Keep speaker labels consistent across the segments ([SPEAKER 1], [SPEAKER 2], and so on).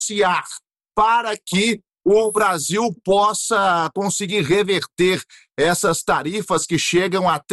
[SPEAKER 1] negociar para que o Brasil possa conseguir reverter essas tarifas que chegam a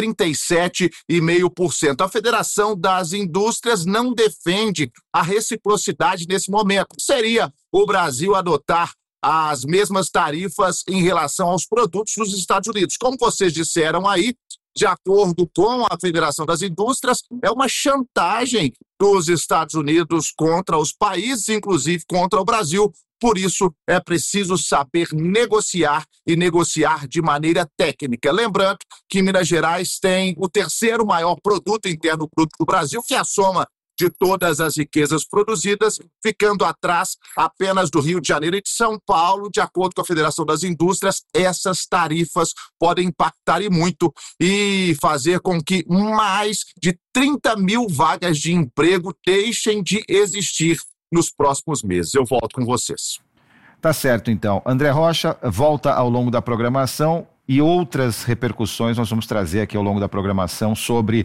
[SPEAKER 1] 37,5%. A Federação das Indústrias não defende a reciprocidade nesse momento. Seria o Brasil adotar as mesmas tarifas em relação aos produtos dos Estados Unidos. Como vocês disseram aí, de acordo com a Federação das Indústrias, é uma chantagem dos Estados Unidos contra os países, inclusive contra o Brasil. Por isso, é preciso saber negociar e negociar de maneira técnica. Lembrando que Minas Gerais tem o terceiro maior produto interno bruto do Brasil, que é a soma de todas as riquezas produzidas, ficando atrás apenas do Rio de Janeiro e de São Paulo. De acordo com a Federação das Indústrias, essas tarifas podem impactar e muito e fazer com que mais de 30 mil vagas de emprego deixem de existir nos próximos meses. Eu volto com vocês.
[SPEAKER 2] Tá certo, então. André Rocha volta ao longo da programação e outras repercussões nós vamos trazer aqui ao longo da programação sobre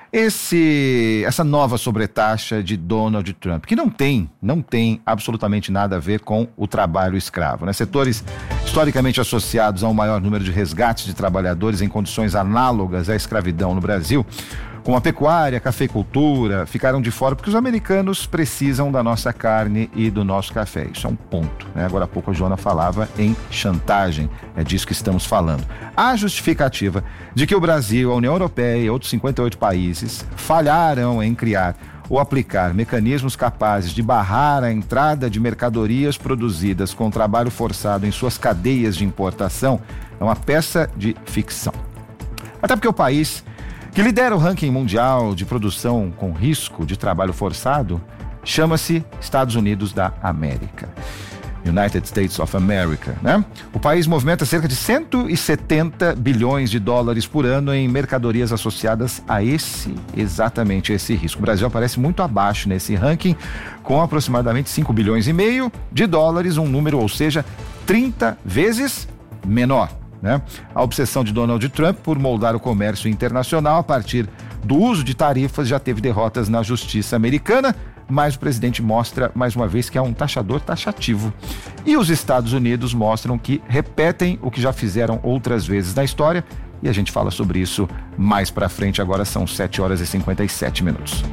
[SPEAKER 2] essa nova sobretaxa de Donald Trump, que não tem absolutamente nada a ver com o trabalho escravo, né? Setores historicamente associados a um maior número de resgates de trabalhadores em condições análogas à escravidão no Brasil, como a pecuária, a cafeicultura, ficaram de fora porque os americanos precisam da nossa carne e do nosso café. Isso é um ponto, né? Agora há pouco a Joana falava em chantagem, é disso que estamos falando. A justificativa de que o Brasil, a União Europeia e outros 58 países falharam em criar ou aplicar mecanismos capazes de barrar a entrada de mercadorias produzidas com trabalho forçado em suas cadeias de importação é uma peça de ficção. Até porque o país que lidera o ranking mundial de produção com risco de trabalho forçado chama-se Estados Unidos da América. United States of America, né? O país movimenta cerca de 170 bilhões de dólares por ano em mercadorias associadas a exatamente esse risco. O Brasil aparece muito abaixo nesse ranking, com aproximadamente 5 bilhões e meio de dólares, um número, ou seja, 30 vezes menor, né? A obsessão de Donald Trump por moldar o comércio internacional a partir do uso de tarifas já teve derrotas na justiça americana, mas o presidente mostra mais uma vez que é um taxador taxativo. E os Estados Unidos mostram que repetem o que já fizeram outras vezes na história, e a gente fala sobre isso mais pra frente. Agora são 7h57.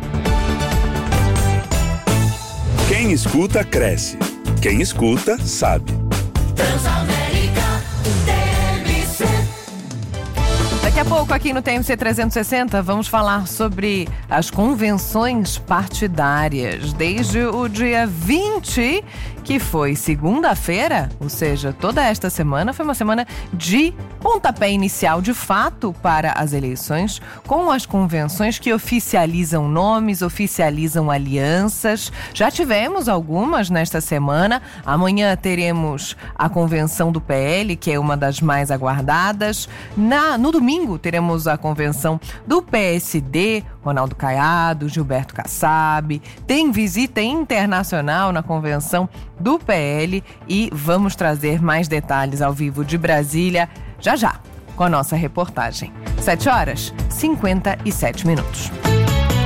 [SPEAKER 3] Quem escuta, cresce. Quem escuta, sabe.
[SPEAKER 4] Daqui a pouco, aqui no TMC 360, vamos falar sobre as convenções partidárias. Desde o dia 20, que foi segunda-feira, ou seja, toda esta semana foi uma semana de pontapé inicial, de fato, para as eleições, com as convenções que oficializam nomes, oficializam alianças. Já tivemos algumas nesta semana. Amanhã teremos a convenção do PL, que é uma das mais aguardadas. No domingo, teremos a convenção do PSD, Ronaldo Caiado, Gilberto Kassab. Tem visita internacional na convenção do PL e vamos trazer mais detalhes ao vivo de Brasília já com a nossa reportagem. 7h57.